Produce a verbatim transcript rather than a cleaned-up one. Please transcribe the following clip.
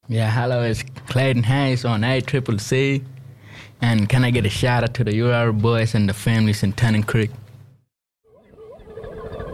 Yeah, hello, it's Clayton Hayes on A Triple C. And can I get a shout out to the U R boys and the families in Tunning Creek?